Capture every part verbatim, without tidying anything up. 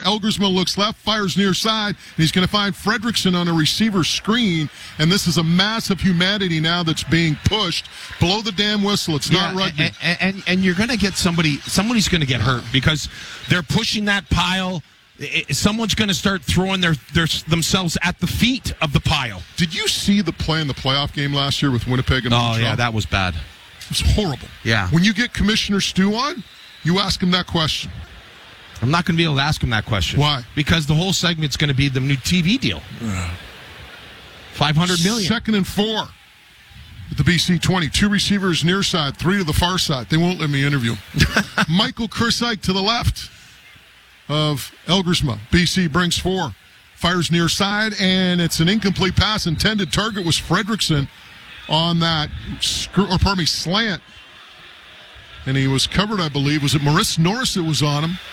Elgersma looks left, fires near side, and he's going to find Fredrickson on a receiver screen, and this is a mass of humanity now that's being pushed. Blow the damn whistle. It's yeah, not rugby. And, and, and you're going to get somebody, somebody's going to get hurt because they're pushing that pile. It, someone's going to start throwing their, their themselves at the feet of the pile. Did you see the play in the playoff game last year with Winnipeg and Oh, Montreal? yeah, that was bad. It was horrible. Yeah. When you get Commissioner Stu on, you ask him that question. I'm not going to be able to ask him that question. Why? Because the whole segment's going to be the new T V deal. five hundred million dollars. Second and four at the B C twenty. Two receivers near side, three to the far side. They won't let me interview. Michael Krisyk to the left of Elgersma. B C brings four. Fires near side, and it's an incomplete pass. Intended target was Fredrickson on that, screw, or pardon me, slant. And he was covered, I believe. Was it Maurice Norris that was on him?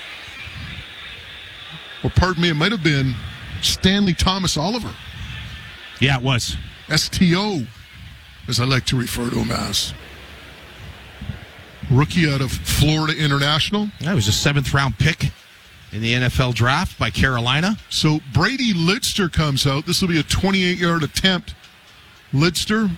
Or pardon me, it might have been Stanley Thomas Oliver. Yeah, it was. S T O, as I like to refer to him as. Rookie out of Florida International. That was a seventh round pick in the N F L draft by Carolina. So Brady Lidster comes out. This will be a twenty-eight yard attempt. Lidster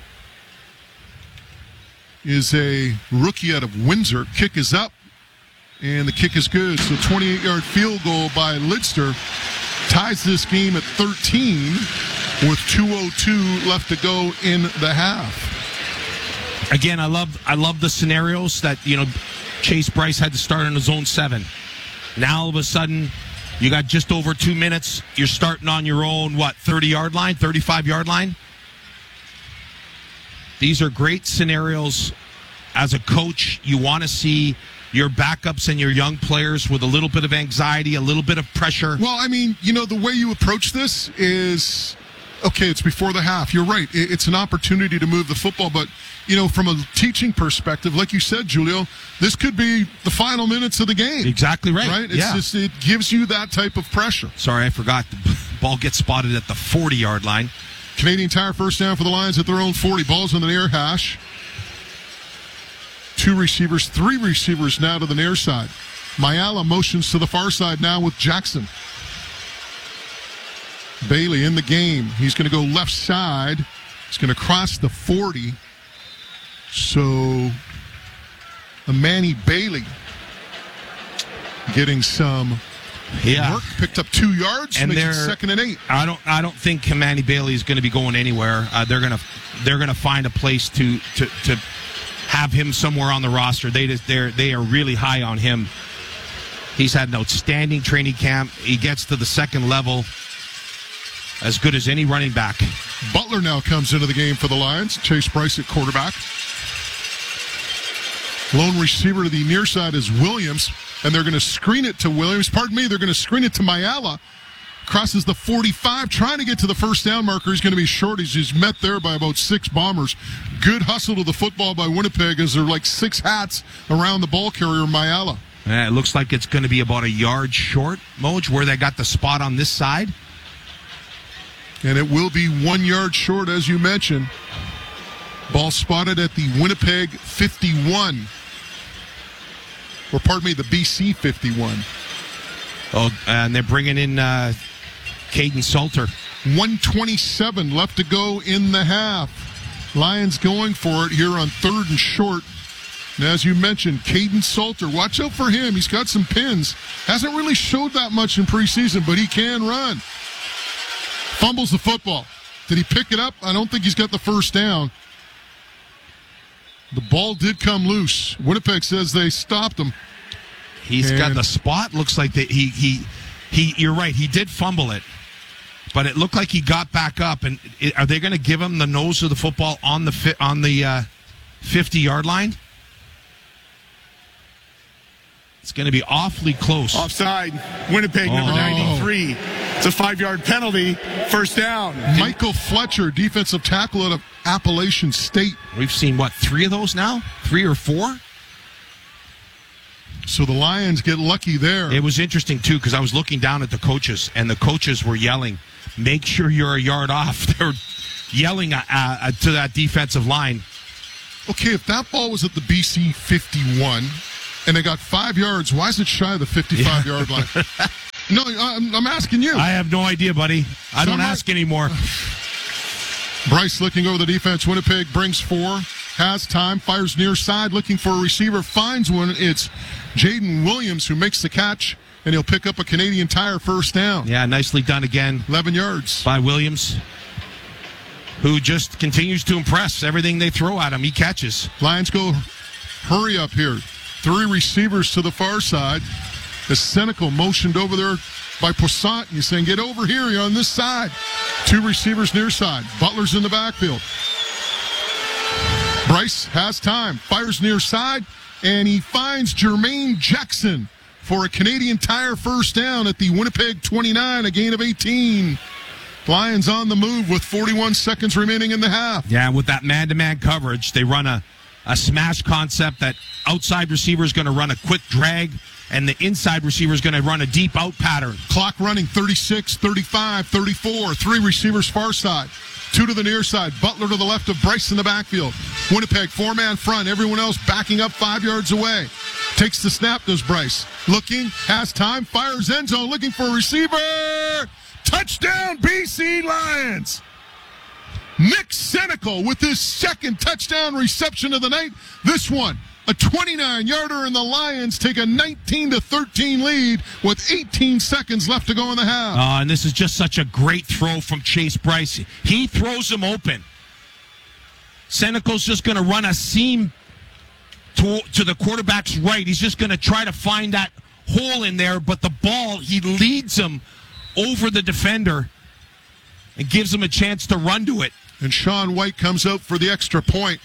is a rookie out of Windsor. Kick is up, and the kick is good. So twenty-eight yard field goal by Lidster ties this game at thirteen with two oh two left to go in the half. Again, I love I love the scenarios that, you know, Chase Bryce had to start in his own seven. Now all of a sudden, you got just over two minutes. You're starting on your own, what, thirty yard line, thirty-five yard line? These are great scenarios. As a coach, you want to see your backups and your young players with a little bit of anxiety, a little bit of pressure. Well, I mean, you know, the way you approach this is, okay, it's before the half. You're right. It's an opportunity to move the football. But, you know, from a teaching perspective, like you said, Julio, this could be the final minutes of the game. Exactly right. Right? It's yeah. just, it gives you that type of pressure. Sorry, I forgot. The ball gets spotted at the forty yard line. Canadian Tire first down for the Lions at their own forty. Ball's on the near hash. Two receivers, three receivers now to the near side. Mayala motions to the far side now with Jackson. Bailey in the game. He's going to go left side. He's going to cross the forty. So, Manny Bailey getting some yeah. work. Picked up two yards. And makes they're it second and eight. I don't. I don't think Manny Bailey is going to be going anywhere. Uh, they're going to. They're going to find a place to to to have him somewhere on the roster. They just, they're they are really high on him. He's had an outstanding training camp. He gets to the second level as good as any running back. Butler now comes into the game for the Lions. Chase Bryce at quarterback. Lone receiver to the near side is Williams, and they're going to screen it to Williams. Pardon me, they're going to screen it to Mayala. Crosses the forty-five, trying to get to the first down marker. He's going to be short. He's, he's met there by about six Bombers. Good hustle to the football by Winnipeg as there are like six hats around the ball carrier, Mayala. Yeah, it looks like it's going to be about a yard short, Moj, where they got the spot on this side. And it will be one yard short, as you mentioned. Ball spotted at the Winnipeg fifty-one. Or pardon me, the B C fifty-one. Oh, and they're bringing in uh, Caden Salter. one twenty-seven left to go in the half. Lions going for it here on third and short. And as you mentioned, Caden Salter, watch out for him. He's got some pins. Hasn't really showed that much in preseason, but he can run. Fumbles the football. Did he pick it up? I don't think he's got the first down. The ball did come loose. Winnipeg says they stopped him. He's and got the spot. Looks like they, he he he. You're right. He did fumble it, but it looked like he got back up. And it, are they going to give him the nose of the football on the fi, on the uh, fifty yard line? It's going to be awfully close. Offside. Winnipeg, oh. number ninety-three. It's a five-yard penalty. First down. Michael Fletcher, defensive tackle out of Appalachian State. We've seen, what, three of those now? Three or four? So the Lions get lucky there. It was interesting, too, because I was looking down at the coaches, and the coaches were yelling, make sure you're a yard off. They were yelling uh, uh, to that defensive line. Okay, if that ball was at the B C fifty-one and they got five yards, why is it shy of the fifty-five-yard line? No, I'm, I'm asking you. I have no idea, buddy. I don't ask anymore. Bryce looking over the defense. Winnipeg brings four. Has time. Fires near side. Looking for a receiver. Finds one. It's Jaden Williams who makes the catch. And he'll pick up a Canadian Tire first down. Yeah, nicely done again. eleven yards. By Williams, who just continues to impress. Everything they throw at him, he catches. Lions go hurry up here. Three receivers to the far side. The Senecal motioned over there by Poisson. He's saying, get over here. You're on this side. Two receivers near side. Butler's in the backfield. Bryce has time. Fires near side. And he finds Jermaine Jackson for a Canadian Tire first down at the Winnipeg twenty-nine, a gain of eighteen. Lions on the move with forty-one seconds remaining in the half. Yeah, with that man-to-man coverage, they run a, a smash concept that outside receiver is going to run a quick drag, and the inside receiver is going to run a deep out pattern. Clock running, thirty-six, thirty-five, thirty-four. Three receivers far side. Two to the near side. Butler to the left of Bryce in the backfield. Winnipeg, four-man front. Everyone else backing up five yards away. Takes the snap, does Bryce. Looking, has time, fires end zone, looking for a receiver. Touchdown, B C Lions. Nick Senecal with his second touchdown reception of the night. This one, a twenty-nine-yarder, and the Lions take a nineteen to thirteen lead with eighteen seconds left to go in the half. Uh, and this is just such a great throw from Chase Bryce. He throws him open. Senecal's just going to run a seam to, to the quarterback's right. He's just going to try to find that hole in there, but the ball, he leads him over the defender and gives him a chance to run to it. And Sean White comes out for the extra point.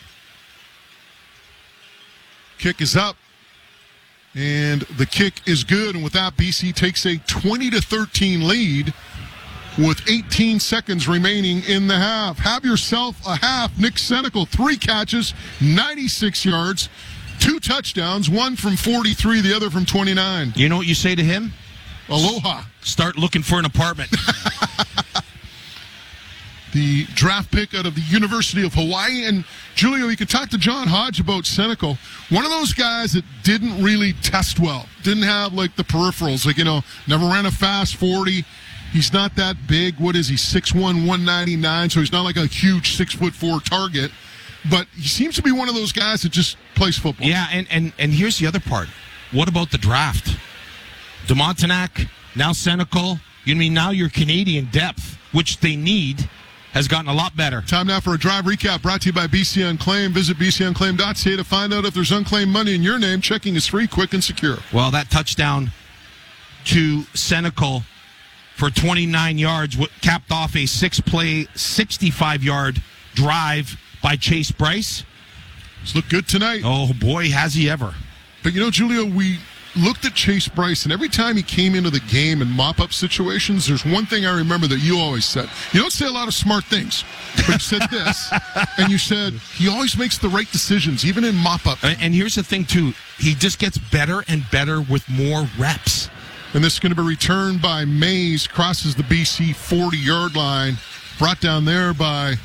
Kick is up, and the kick is good. And with that, B C takes a twenty to thirteen lead with eighteen seconds remaining in the half. Have yourself a half. Nick Senecal, three catches, ninety-six yards, two touchdowns, one from forty-three, the other from twenty-nine. You know what you say to him? Aloha. Start looking for an apartment. The draft pick out of the University of Hawaii. And, Julio, you could talk to John Hodge about Senecal. One of those guys that didn't really test well. Didn't have, like, the peripherals. Like, you know, never ran a fast forty. He's not that big. What is he, six one, one ninety-nine, so he's not like a huge six foot four target. But he seems to be one of those guys that just plays football. Yeah, and, and, and here's the other part. What about the draft? DeMontenac, now Senecal. You mean now your Canadian depth, which they need, has gotten a lot better. Time now for a drive recap brought to you by B C Unclaimed. Visit b c unclaimed dot c a to find out if there's unclaimed money in your name. Checking is free, quick, and secure. Well, that touchdown to Senecal for twenty-nine yards capped off a six-play, sixty-five-yard drive by Chase Bryce. It's looked good tonight. Oh, boy, has he ever. But, you know, Julio, we looked at Chase Bryce, and every time he came into the game in mop-up situations, there's one thing I remember that you always said. You don't say a lot of smart things, but you said this, and you said he always makes the right decisions, even in mop-up. And, and here's the thing, too. He just gets better and better with more reps. And this is going to be returned by Mays, crosses the B C forty-yard line, brought down there by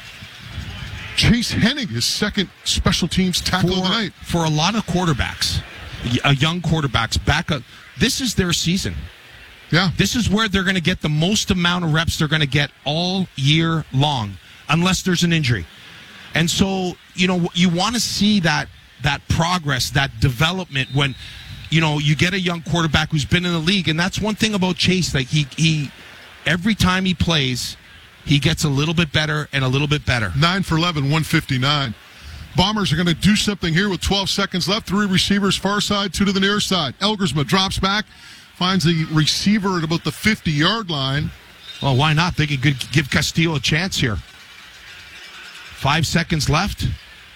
Chase Hennig, his second special teams tackle for, of the night. For a lot of quarterbacks, a young quarterbacks, back up, this is their season. Yeah. This is where they're going to get the most amount of reps they're going to get all year long, unless there's an injury. And so, you know, you want to see that that progress, that development when, you know, you get a young quarterback who's been in the league, and that's one thing about Chase. Like he, he, every time he plays, he gets a little bit better and a little bit better. Nine for eleven, one fifty-nine. Bombers are going to do something here with twelve seconds left. Three receivers far side, two to the near side. Elgersma drops back, finds the receiver at about the fifty-yard line. Well, why not? They could give Castillo a chance here. Five seconds left.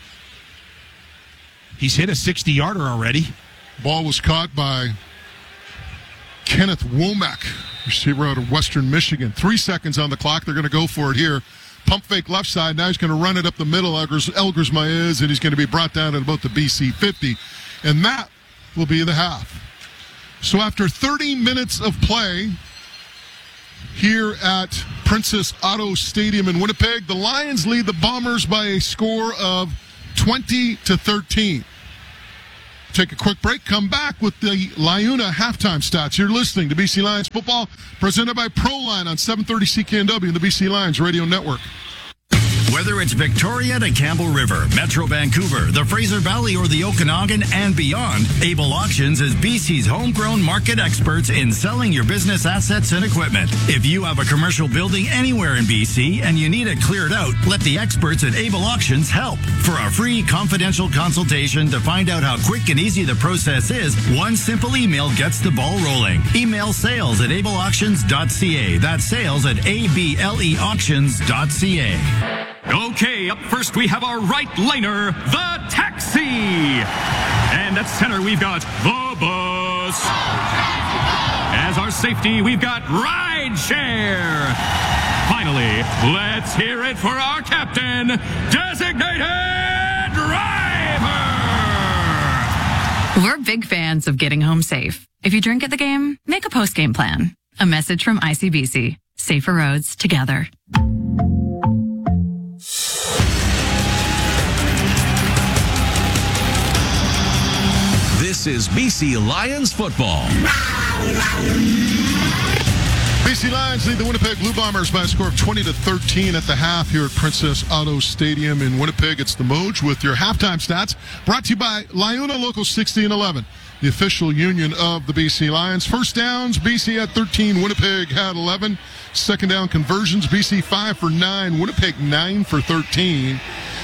He's hit a sixty-yarder already. Ball was caught by Kenneth Womack, receiver out of Western Michigan. Three seconds on the clock. They're going to go for it here. Pump fake left side. Now he's going to run it up the middle. Elgers, Elgersma is, and he's going to be brought down at about the B C fifty. And that will be the half. So after thirty minutes of play here at Princess Auto Stadium in Winnipeg, the Lions lead the Bombers by a score of twenty to thirteen. Take a quick break. Come back with the Liuna halftime stats. You're listening to B C Lions football, presented by Proline on seven thirty C K N W and the B C Lions Radio Network. Whether it's Victoria to Campbell River, Metro Vancouver, the Fraser Valley, or the Okanagan and beyond, Able Auctions is B C's homegrown market experts in selling your business assets and equipment. If you have a commercial building anywhere in B C and you need it cleared out, let the experts at Able Auctions help. For a free confidential consultation to find out how quick and easy the process is, one simple email gets the ball rolling. Email sales at able auctions dot c a. That's sales at A B L E auctions dot c a. Okay, up first we have our right laner, the taxi. And at center we've got the bus. As our safety, we've got rideshare. Finally, let's hear it for our captain, designated driver. We're big fans of getting home safe. If you drink at the game, make a post-game plan. A message from I C B C. Safer roads together. This is B C Lions football. B C Lions lead the Winnipeg Blue Bombers by a score of twenty to thirteen at the half here at Princess Auto Stadium in Winnipeg. It's the Moj with your halftime stats, brought to you by Liuna Local sixty and eleven, the official union of the B C Lions. First downs, B C had thirteen, Winnipeg had eleven. Second down conversions, B C five for nine, Winnipeg nine for thirteen.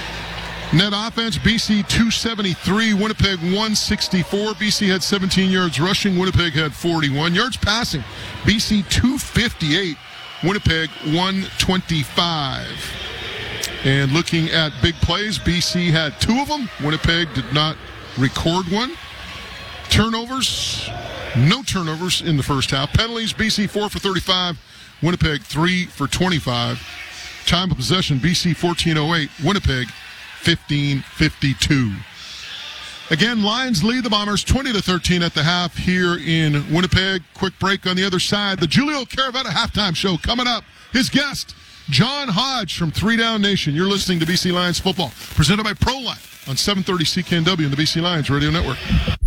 Net offense, B C two seventy-three, Winnipeg one sixty-four. B C had seventeen yards rushing, Winnipeg had forty-one. Yards passing, B C two fifty-eight, Winnipeg one twenty-five. And looking at big plays, B C had two of them. Winnipeg did not record one. Turnovers, no turnovers in the first half. Penalties, B C four for thirty-five, Winnipeg three for twenty-five. Time of possession, B C fourteen oh eight, Winnipeg fifteen fifty-two. Again, Lions lead the Bombers twenty to thirteen at the half here in Winnipeg. Quick break on the other side. The Julio Caravetta halftime show coming up. His guest, John Hodge from Three Down Nation. You're listening to B C Lions football, presented by Proline on seven thirty C K N W and the B C Lions Radio Network.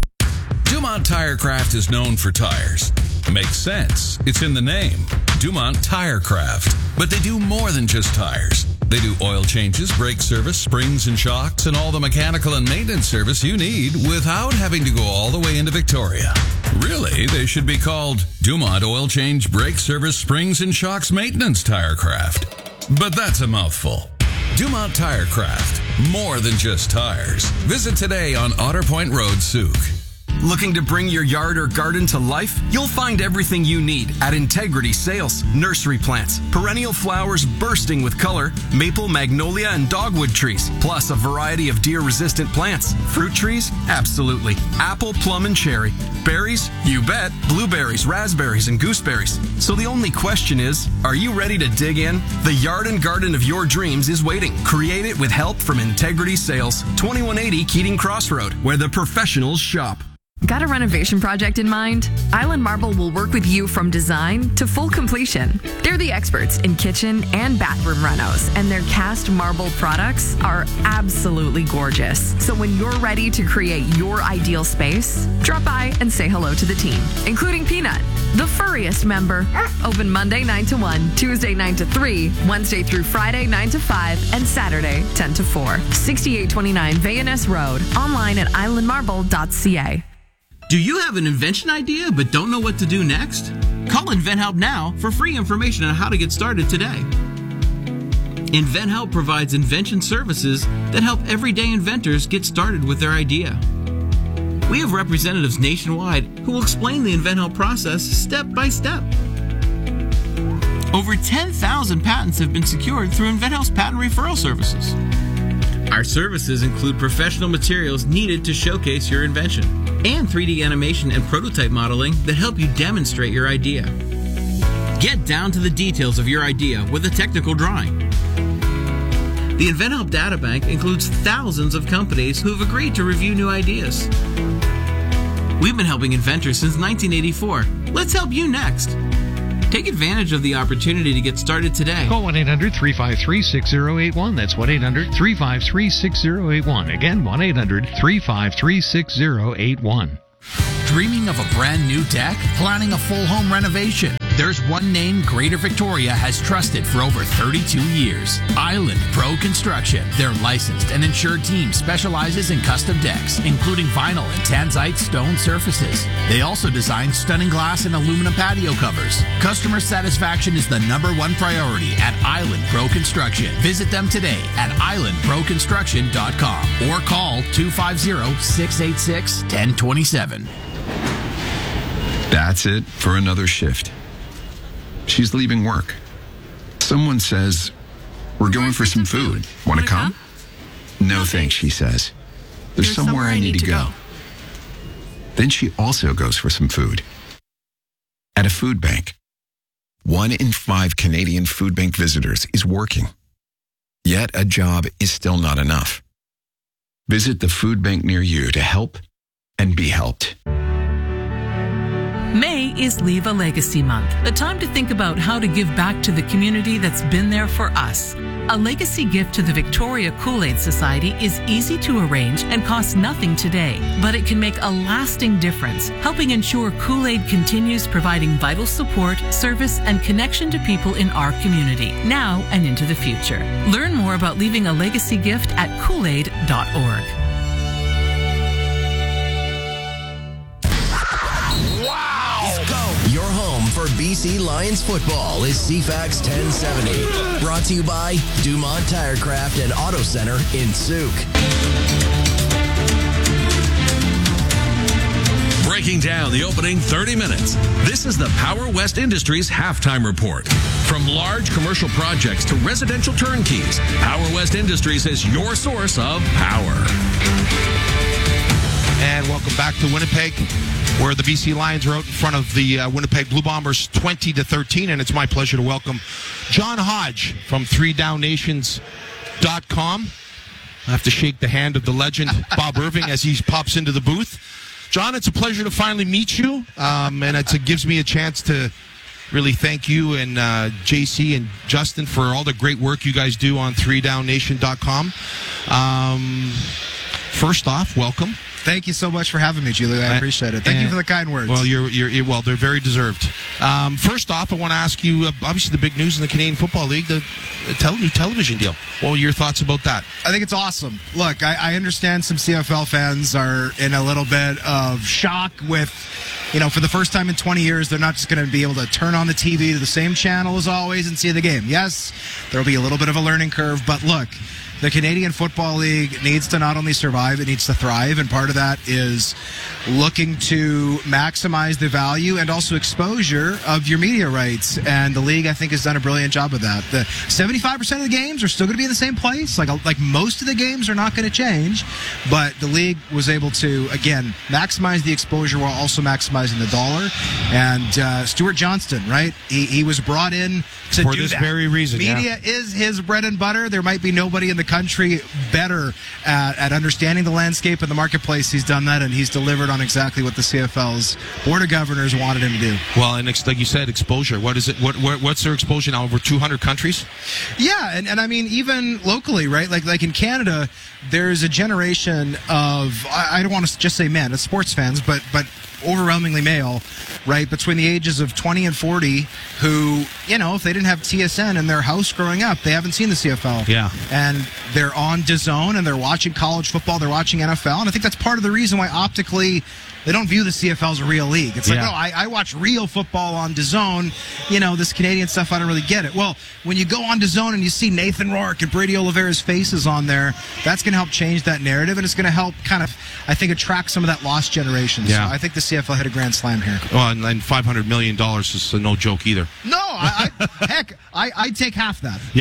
Dumont Tirecraft is known for tires. Makes sense. It's in the name. Dumont Tirecraft. But they do more than just tires. They do oil changes, brake service, springs and shocks, and all the mechanical and maintenance service you need without having to go all the way into Victoria. Really, they should be called Dumont Oil Change, Brake Service, Springs and Shocks Maintenance Tirecraft. But that's a mouthful. Dumont Tirecraft. More than just tires. Visit today on Otter Point Road, Souk. Looking to bring your yard or garden to life? You'll find everything you need at Integrity Sales. Nursery plants, perennial flowers bursting with color, maple, magnolia, and dogwood trees, plus a variety of deer-resistant plants. Fruit trees? Absolutely. Apple, plum, and cherry. Berries? You bet. Blueberries, raspberries, and gooseberries. So the only question is, are you ready to dig in? The yard and garden of your dreams is waiting. Create it with help from Integrity Sales, twenty-one eighty Keating Crossroad, where the professionals shop. Got a renovation project in mind? Island Marble will work with you from design to full completion. They're the experts in kitchen and bathroom renos, and their cast marble products are absolutely gorgeous. So when you're ready to create your ideal space, drop by and say hello to the team, including Peanut, the furriest member. Open Monday nine to one, Tuesday nine to three, Wednesday through Friday nine to five, and Saturday ten to four. sixty-eight twenty-nine Van Ness Road. Online at island marble dot c a. Do you have an invention idea but don't know what to do next? Call InventHelp now for free information on how to get started today. InventHelp provides invention services that help everyday inventors get started with their idea. We have representatives nationwide who will explain the InventHelp process step by step. Over ten thousand patents have been secured through InventHelp's patent referral services. Our services include professional materials needed to showcase your invention and three D animation and prototype modeling that help you demonstrate your idea. Get down to the details of your idea with a technical drawing. The InventHelp Databank includes thousands of companies who have agreed to review new ideas. We've been helping inventors since nineteen eighty-four. Let's help you next. Take advantage of the opportunity to get started today. Call one eight hundred three five three six zero eight one. That's one eight hundred three five three six zero eight one. Again, one eight hundred three five three six zero eight one. Dreaming of a brand new deck? Planning a full home renovation? There's one name Greater Victoria has trusted for over thirty-two years. Island Pro Construction. Their licensed and insured team specializes in custom decks, including vinyl and tanzite stone surfaces. They also design stunning glass and aluminum patio covers. Customer satisfaction is the number one priority at Island Pro Construction. Visit them today at island pro construction dot com or call two five zero, six eight six, one zero two seven. That's it for another shift. She's leaving work. Someone says, we're going for some food. Want to come? No thanks, she says. There's somewhere I need to go. Then she also goes for some food. At a food bank. One in five Canadian food bank visitors is working. Yet a job is still not enough. Visit the food bank near you to help and be helped. May is Leave a Legacy Month, a time to think about how to give back to the community that's been there for us. A legacy gift to the Victoria Kool-Aid Society is easy to arrange and costs nothing today, but it can make a lasting difference, helping ensure Kool-Aid continues providing vital support, service, and connection to people in our community, now and into the future. Learn more about leaving a legacy gift at kool aid dot org. Your home for B C Lions football is C FAX ten seventy. Brought to you by Dumont Tirecraft and Auto Center in Souk. Breaking down the opening thirty minutes, this is the Power West Industries halftime report. From large commercial projects to residential turnkeys, Power West Industries is your source of power. And welcome back to Winnipeg, where the B C Lions are out in front of the uh, Winnipeg Blue Bombers twenty to thirteen, and it's my pleasure to welcome John Hodge from three down nations dot com. I have to shake the hand of the legend Bob Irving as he pops into the booth. John, it's a pleasure to finally meet you, um, and it's, it gives me a chance to really thank you and uh, J C and Justin for all the great work you guys do on three down nation dot com. Um, first off, welcome. Thank you so much for having me, Julie. I appreciate it. Thank and, you for the kind words. Well, you're, you're, you're well. They're very deserved. Um, first off, I want to ask you. Uh, obviously, the big news in the Canadian Football League, the, the tel- new television deal. What were your thoughts about that? I think it's awesome. Look, I, I understand some C F L fans are in a little bit of shock with, you know, for the first time in twenty years, they're not just going to be able to turn on the T V to the same channel as always and see the game. Yes, there'll be a little bit of a learning curve, but look. The Canadian Football League needs to not only survive, it needs to thrive, and part of that is looking to maximize the value and also exposure of your media rights. And the league, I think, has done a brilliant job of that. The seventy-five percent of the games are still going to be in the same place. Like, like most of the games are not going to change, but the league was able to, again, maximize the exposure while also maximizing the dollar. And uh, Stuart Johnston, right? He, he was brought in to For do this that. very reason, Media yeah. is his bread and butter. There might be nobody in the country better at, at understanding the landscape and the marketplace. He's done that, and he's delivered on exactly what the C F L's Board of Governors wanted him to do. Well, and ex- like you said, exposure. What is it? What, what what's their exposure now? Over two hundred countries? Yeah, and, and I mean, even locally, right? Like like in Canada, there's a generation of, I, I don't want to just say men, it's sports fans, but but overwhelmingly male, right, between the ages of twenty and forty, who, you know, if they didn't have T S N in their house growing up, they haven't seen the C F L. Yeah. And they're on DAZN, and they're watching college football, they're watching N F L, and I think that's part of the reason why optically they don't view the C F L as a real league. It's like, Yeah. oh, I, I watch real football on DAZN. You know, this Canadian stuff, I don't really get it. Well, when you go on DAZN and you see Nathan Rourke and Brady Oliveira's faces on there, that's going to help change that narrative, and it's going to help kind of, I think, attract some of that lost generation. Yeah. So I think the C F L hit a grand slam here. Well, and, and five hundred million dollars is no joke either. No, I, I heck, I, I'd take half that. Yeah.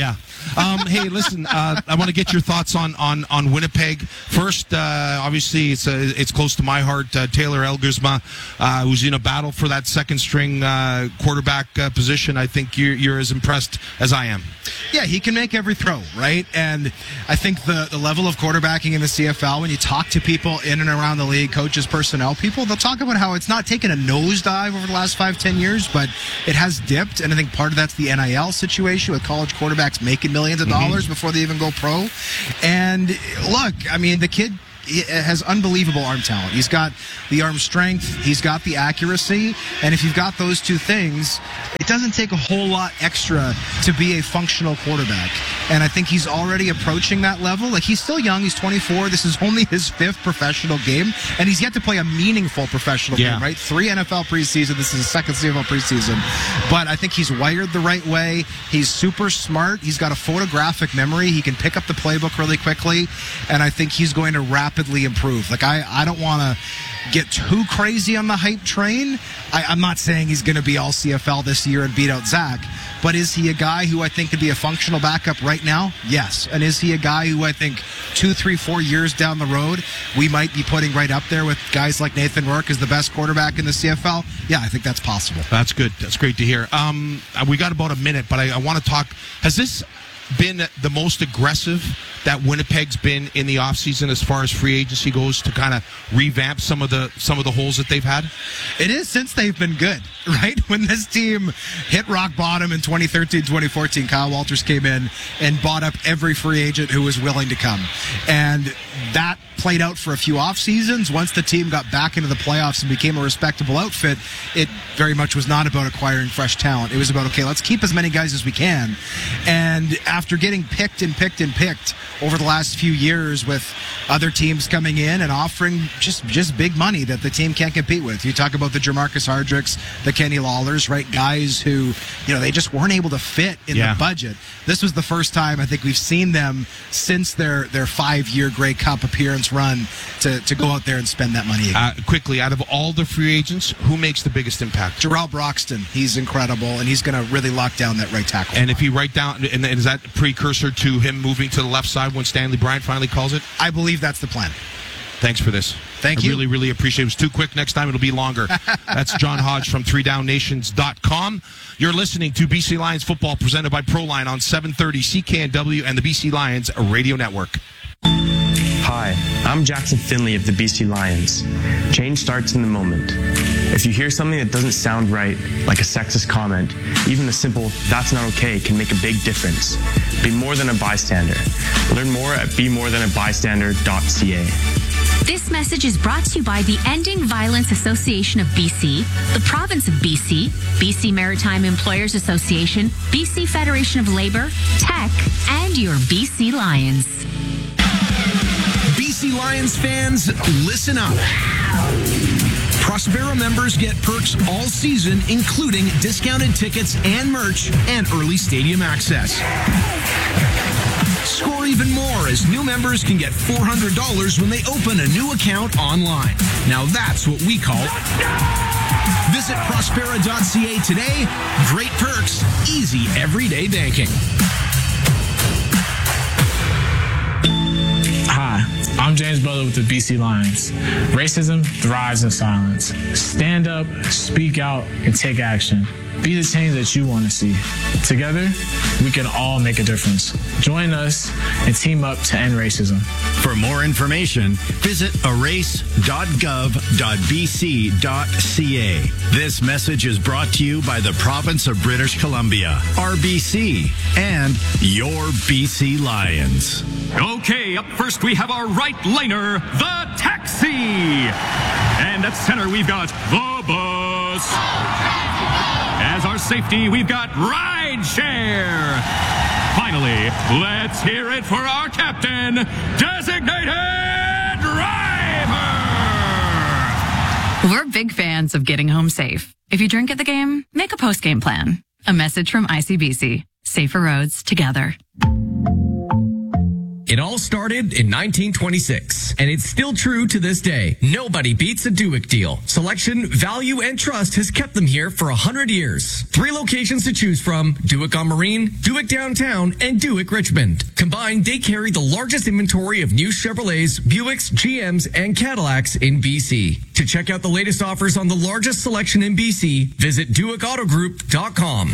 Um, hey, listen, uh, I want to get your thoughts on on, on Winnipeg. First, uh, obviously, it's uh, it's close to my heart. Uh, Taylor Elgersma, uh, who's in a battle for that second string uh, quarterback uh, position. I think you're, you're as impressed as I am. Yeah, he can make every throw, right? And I think the, the level of quarterbacking in the C F L, when you talk to people in and around the league, coaches, personnel people, they'll talk about how it's not taken a nosedive over the last five, ten years, but it has dipped. And I think part of that's the N I L situation with college quarterbacks making millions of dollars mm-hmm. before they even go pro. And look, I mean, the kid has unbelievable arm talent. He's got the arm strength, he's got the accuracy, and if you've got those two things, it doesn't take a whole lot extra to be a functional quarterback. And I think he's already approaching that level. Like, he's still young, he's twenty-four, this is only his fifth professional game, and he's yet to play a meaningful professional yeah. game, right? Three N F L preseason, this is his second C F L preseason. But I think he's wired the right way, he's super smart, he's got a photographic memory, he can pick up the playbook really quickly, and I think he's going to wrap improve. Like, I, I don't want to get too crazy on the hype train. I, I'm not saying he's going to be all C F L this year and beat out Zach, but is he a guy who I think could be a functional backup right now? Yes. And is he a guy who I think two, three, four years down the road we might be putting right up there with guys like Nathan Rourke as the best quarterback in the C F L? Yeah, I think that's possible. That's good. That's great to hear. Um, we got about a minute, but I, I want to talk. Has this been the most aggressive that Winnipeg's been in the offseason as far as free agency goes to kind of revamp some of the some of the holes that they've had? It is, since they've been good, right? When this team hit rock bottom in twenty thirteen, twenty fourteen, Kyle Walters came in and bought up every free agent who was willing to come. And that played out for a few off seasons. Once the team got back into the playoffs and became a respectable outfit, it very much was not about acquiring fresh talent. It was about, okay, let's keep as many guys as we can. And after getting picked and picked and picked over the last few years with other teams coming in and offering just, just big money that the team can't compete with. You talk about the Jermarcus Hardricks, the Kenny Lawlers, right? Guys who, you know, they just weren't able to fit in yeah. the budget. This was the first time I think we've seen them since their, their five-year Grey Cup appearance run to, to go out there and spend that money again. Uh, quickly, out of all the free agents, who makes the biggest impact? Jarrell Broxton. He's incredible, and he's going to really lock down that right tackle. And if he write down, and is that precursor to him moving to the left side when Stanley Bryant finally calls it? I believe that's the plan. Thanks for this. Thank I you. I really, really appreciate it. It was too quick. Next time it'll be longer. That's John Hodge from three down nations dot com. You're listening to B C Lions Football presented by Proline on seven thirty C K N W and the B C Lions Radio Network. Hi, I'm Jackson Finley of the B C Lions. Change starts in the moment. If you hear something that doesn't sound right, like a sexist comment, even a simple, that's not okay, can make a big difference. Be more than a bystander. Learn more at be more than a bystander dot c a. This message is brought to you by the Ending Violence Association of B C, the Province of B C, B C Maritime Employers Association, B C Federation of Labor, Tech, and your B C Lions. B C Lions fans, listen up. Prospero members get perks all season, including discounted tickets and merch and early stadium access. Score even more as new members can get four hundred dollars when they open a new account online. Now that's what we call Visit Prospera dot c a today. Great perks, easy everyday banking. Hi, I'm James Butler with the B C Lions. Racism thrives in silence. Stand up, speak out, and take action. Be the change that you want to see. Together, we can all make a difference. Join us and team up to end racism. For more information, visit erase dot gov dot b c dot c a. This message is brought to you by the Province of British Columbia, R B C, and your B C Lions. Okay, up first we have our right laner, the Taxi. And at center we've got the Bus. As our safety, we've got Rideshare. Finally, let's hear it for our captain, Designated Driver. We're big fans of getting home safe. If you drink at the game, make a post-game plan. A message from I C B C. Safer roads together. It all started in nineteen twenty-six, and it's still true to this day. Nobody beats a Duick deal. Selection, value, and trust has kept them here for one hundred years. Three locations to choose from: Duick on Marine, Duick Downtown, and Duick Richmond. Combined, they carry the largest inventory of new Chevrolets, Buicks, G Ms, and Cadillacs in B C. To check out the latest offers on the largest selection in B C, visit Duick Auto Group dot com.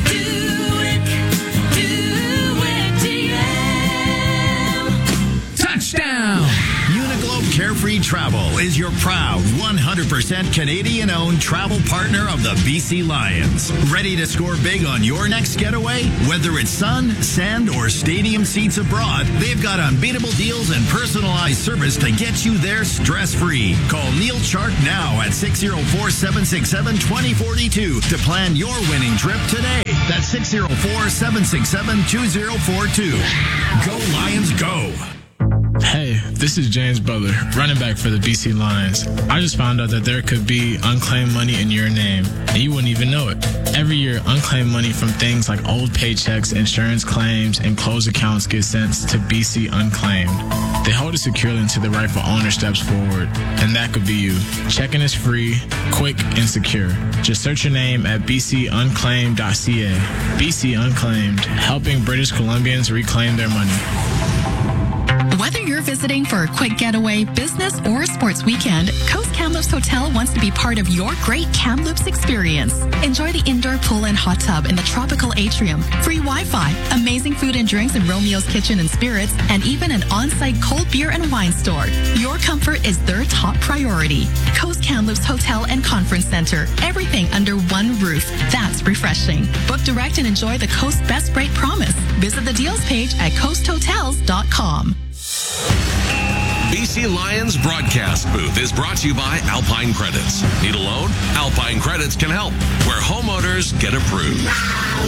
Touchdown! Uniglobe Carefree Travel is your proud one hundred percent Canadian-owned travel partner of the B C Lions. Ready to score big on your next getaway? Whether it's sun, sand, or stadium seats abroad, they've got unbeatable deals and personalized service to get you there stress-free. Call Neil Chark now at six oh four, seven six seven, two oh four two to plan your winning trip today. That's six oh four, seven six seven, two oh four two. Go Lions, go! Hey, this is James Butler, running back for the B C Lions. I just found out that there could be unclaimed money in your name, and you wouldn't even know it. Every year, unclaimed money from things like old paychecks, insurance claims, and closed accounts gets sent to B C Unclaimed. They hold it securely until the rightful owner steps forward, and that could be you. Checking is free, quick, and secure. Just search your name at b c unclaimed dot c a. B C Unclaimed, helping British Columbians reclaim their money. Whether you're visiting for a quick getaway, business, or a sports weekend, Coast Kamloops Hotel wants to be part of your great Kamloops experience. Enjoy the indoor pool and hot tub in the tropical atrium, free Wi-Fi, amazing food and drinks in Romeo's Kitchen and Spirits, and even an on-site cold beer and wine store. Your comfort is their top priority. Coast Kamloops Hotel and Conference Center. Everything under one roof. That's refreshing. Book direct and enjoy the Coast Best Rate Promise. Visit the deals page at coast hotels dot com. B C Lions broadcast booth is brought to you by Alpine Credits. Need a loan? Alpine Credits can help, where homeowners get approved.